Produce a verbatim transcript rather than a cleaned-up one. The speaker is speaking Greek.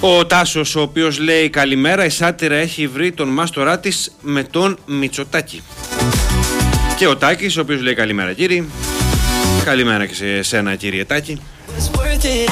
Ο Τάσος, ο οποίος λέει καλημέρα, η σάτυρα έχει βρει τον μάστορά της με τον Μητσοτάκη. Και ο Τάκης, ο οποίος λέει καλημέρα κύριε. Καλημέρα και σε εσένα κύριε Τάκη.